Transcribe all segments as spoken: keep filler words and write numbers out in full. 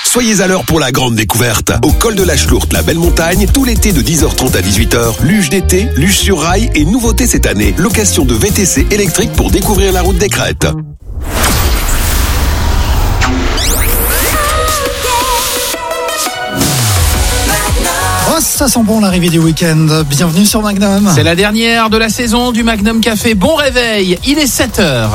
Soyez à l'heure pour la grande découverte. Au col de la Chlourte, la belle montagne, tout l'été de dix heures trente à dix-huit heures. Luge d'été, luge sur rail et nouveauté cette année, location de V T C électrique pour découvrir la route des crêtes. Oh, ça sent bon l'arrivée du week-end. Bienvenue sur Magnum. C'est la dernière de la saison du Magnum Café. Bon réveil, il est sept heures.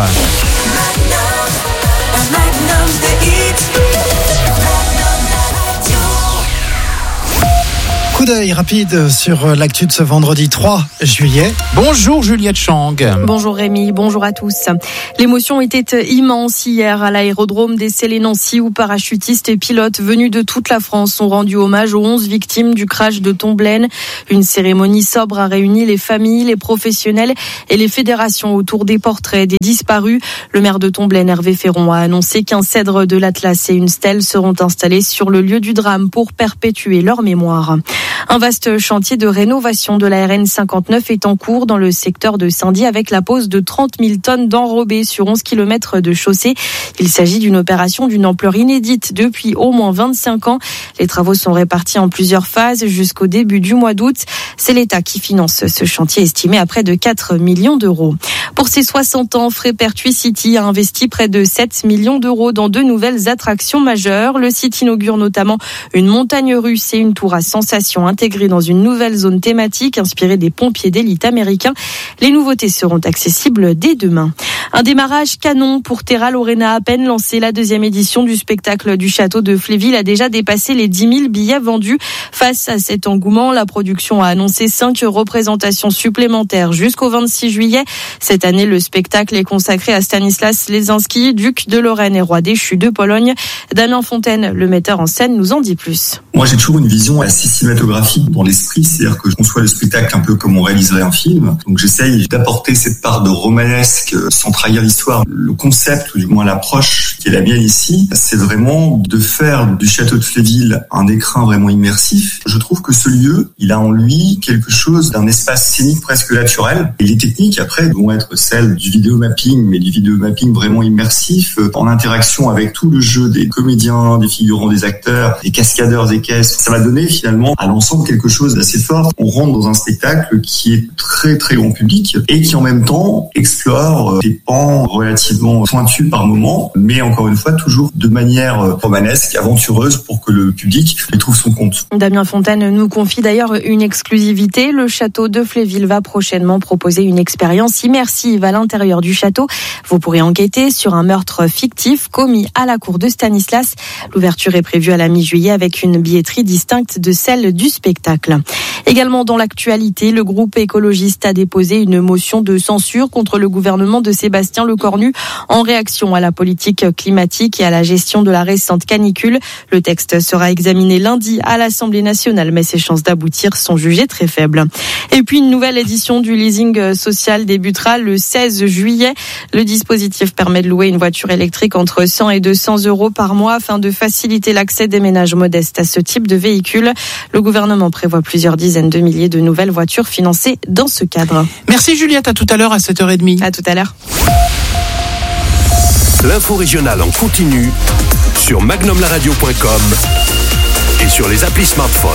Coup d'œil rapide sur l'actu de ce vendredi trois juillet. Bonjour Juliette Chang. Bonjour Rémi, bonjour à tous. L'émotion était immense hier à l'aérodrome des Célé-Nancy où parachutistes et pilotes venus de toute la France ont rendu hommage aux onze victimes du crash de Tomblaine. Une cérémonie sobre a réuni les familles, les professionnels et les fédérations autour des portraits des disparus. Le maire de Tomblaine, Hervé Féron, a annoncé qu'un cèdre de l'Atlas et une stèle seront installés sur le lieu du drame pour perpétuer leur mémoire. Un vaste chantier de rénovation de la R N cinquante-neuf est en cours dans le secteur de Saint-Die avec la pose de trente mille tonnes d'enrobés sur onze kilomètres de chaussée. Il s'agit d'une opération d'une ampleur inédite depuis au moins vingt-cinq ans. Les travaux sont répartis en plusieurs phases jusqu'au début du mois d'août. C'est l'État qui finance ce chantier estimé à près de quatre millions d'euros. Pour ses soixante ans, Frépertuis City a investi près de sept millions d'euros dans deux nouvelles attractions majeures. Le site inaugure notamment une montagne russe et une tour à sensations intégrée dans une nouvelle zone thématique inspirée des pompiers d'élite américains. Les nouveautés seront accessibles dès demain. Un démarrage canon pour Terra Lorena. À peine lancée, la deuxième édition du spectacle du château de Fléville a déjà dépassé les dix mille billets vendus. Face à cet engouement, la production a annoncé cinq représentations supplémentaires jusqu'au vingt-six juillet. Cette année, le spectacle est consacré à Stanislas Lesinski, duc de Lorraine et roi déchu de Pologne. Damien Fontaine, le metteur en scène, nous en dit plus. Moi, j'ai toujours une vision assez cinématographique dans l'esprit, c'est-à-dire que je conçois le spectacle un peu comme on réaliserait un film. Donc j'essaye d'apporter cette part de romanesque sans trahir l'histoire. Le concept, ou du moins l'approche qui est la mienne ici, c'est vraiment de faire du château de Fléville un écrin vraiment immersif. Je trouve que ce lieu, il a en lui quelque chose d'un espace scénique presque naturel. Et les techniques, après, vont être celles du vidéomapping, mais du vidéomapping vraiment immersif, en interaction avec tout le jeu des comédiens, des figurants, des acteurs, des cascadeurs, des caisses. Ça va donner finalement à l'ensemble quelque chose d'assez fort. On rentre dans un spectacle qui est très très grand public et qui en même temps explore des pans relativement pointus par moment, mais encore une fois toujours de manière romanesque, aventureuse pour que le public y trouve son compte. Damien Fontaine nous confie d'ailleurs une exclusivité. Le château de Fléville va prochainement proposer une expérience immersive à l'intérieur du château. Vous pourrez enquêter sur un meurtre fictif commis à la cour de Stanislas. L'ouverture est prévue à la mi-juillet avec une billetterie distincte de celle du spectacle. Également dans l'actualité, le groupe écologiste a déposé une motion de censure contre le gouvernement de Sébastien Lecornu en réaction à la politique climatique et à la gestion de la récente canicule. Le texte sera examiné lundi à l'Assemblée nationale, mais ses chances d'aboutir sont jugées très faibles. Et puis une nouvelle édition du leasing social débutera le seize juillet. Le dispositif permet de louer une voiture électrique entre cent et deux cents euros par mois afin de faciliter l'accès des ménages modestes à ce type de véhicule. Le gouvernement prévoit plusieurs dizaines de milliers de nouvelles voitures financées dans ce cadre. Merci Juliette, à tout à l'heure à sept heures trente. À tout à l'heure. L'info régionale en continu sur magnum la radio point com et sur les applis smartphones.